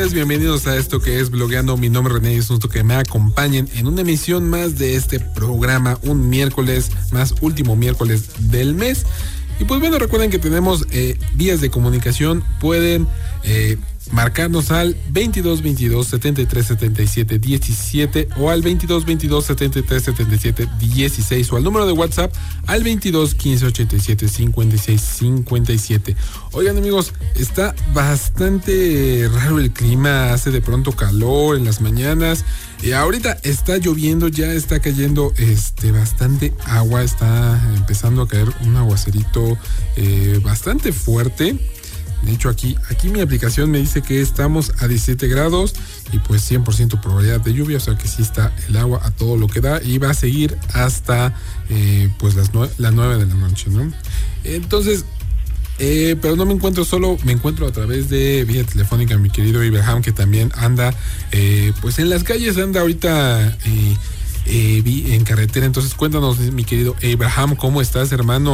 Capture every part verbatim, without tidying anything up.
Bienvenidos a esto que es Blogueando. Mi nombre es René y es un gusto que me acompañen en una emisión más de este programa, un miércoles más, último miércoles del mes. Y pues bueno, recuerden que tenemos eh, vías de comunicación. Pueden eh, marcarnos al veintidós veintidós setenta y tres setenta y siete diecisiete o al veintidós veintidós setenta y tres setenta y siete dieciséis o al número de WhatsApp al veintidós quince ochenta y siete cincuenta y seis cincuenta y siete. Oigan, amigos, está bastante raro el clima, hace de pronto calor en las mañanas. Y ahorita está lloviendo, ya está cayendo este bastante agua, está empezando a caer un aguacerito eh, bastante fuerte. De hecho, aquí, aquí mi aplicación me dice que estamos a diecisiete grados y pues cien por ciento probabilidad de lluvia, o sea que sí está el agua a todo lo que da y va a seguir hasta eh, pues las nueve, las nueve de la noche, ¿no? Entonces, eh, pero no me encuentro solo, me encuentro a través de vía telefónica mi querido Abraham, que también anda eh, pues en las calles, anda ahorita eh, eh, en carretera. Entonces cuéntanos, mi querido Abraham, ¿cómo estás, hermano?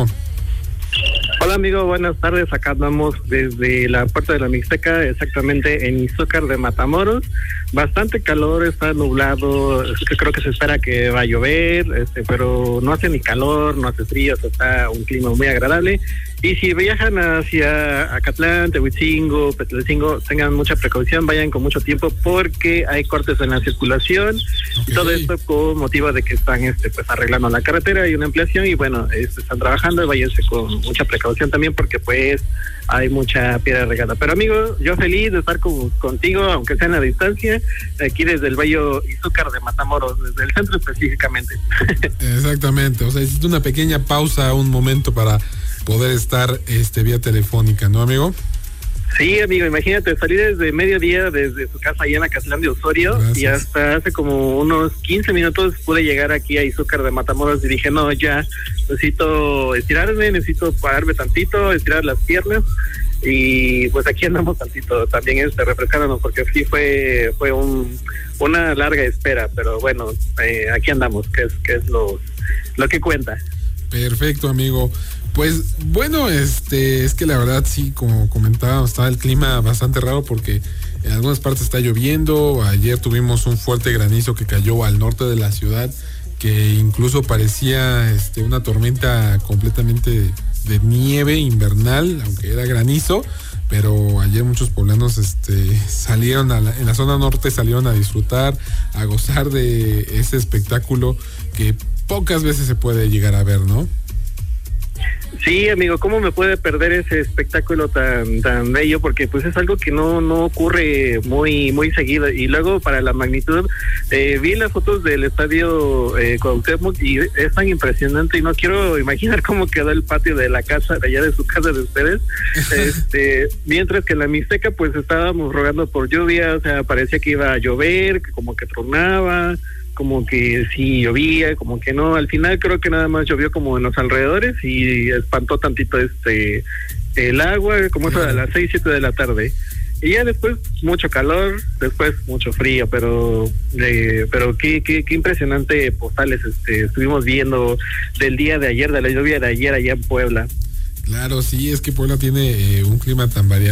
Hola amigo, buenas tardes. Acá andamos desde la puerta de la Mixteca, exactamente en Izúcar de Matamoros. Bastante calor, está nublado, es que creo que se espera que va a llover, este, pero no hace ni calor, no hace frío, o sea, está un clima muy agradable. Y si viajan hacia Acatlán, Tehuitzingo, Petlelcingo, tengan mucha precaución, vayan con mucho tiempo porque hay cortes en la circulación. Okay. Todo esto con motivo de que están este, pues arreglando la carretera y una ampliación y bueno, este, están trabajando y váyanse con mucha precaución también porque pues hay mucha piedra regada. Pero amigo, yo feliz de estar con, contigo, aunque sea en la distancia, aquí desde el Valle Izúcar de Matamoros, desde el centro específicamente. Exactamente, o sea, hiciste una pequeña pausa, un momento para poder estar este vía telefónica, ¿no, amigo? Sí, amigo, imagínate, salí desde mediodía desde su casa allá en Acatlán de Osorio. Gracias. Y hasta hace como unos quince minutos pude llegar aquí a Izúcar de Matamoros y dije, no, ya necesito estirarme, necesito pararme tantito, estirar las piernas y pues aquí andamos tantito también este refrescándonos porque sí fue fue un una larga espera, pero bueno, eh, aquí andamos, que es que es lo lo que cuenta. Perfecto, amigo. Pues bueno, este es que la verdad sí, como comentábamos, está el clima bastante raro porque en algunas partes está lloviendo. Ayer tuvimos un fuerte granizo que cayó al norte de la ciudad, que incluso parecía este una tormenta completamente de, de nieve invernal, aunque era granizo. Pero ayer muchos poblanos este, salieron a la, en la zona norte salieron a disfrutar, a gozar de ese espectáculo que pocas veces se puede llegar a ver, ¿no? Sí, amigo, ¿cómo me puede perder ese espectáculo tan tan bello? Porque pues es algo que no no ocurre muy muy seguido. Y luego para la magnitud, eh, vi las fotos del estadio eh, Cuauhtémoc y es tan impresionante y no quiero imaginar cómo quedó el patio de la casa, de allá de su casa de ustedes. este Mientras que en la Mixteca pues estábamos rogando por lluvia, o sea, parecía que iba a llover, que como que tronaba, como que sí llovía, como que no. Al final creo que nada más llovió como en los alrededores y espantó tantito este el agua, como eso a las seis, siete de la tarde. Y ya después mucho calor, después mucho frío, pero eh, pero qué, qué qué impresionante postales este estuvimos viendo del día de ayer, de la lluvia de ayer allá en Puebla. Claro, sí, es que Puebla tiene eh, un clima tan variado.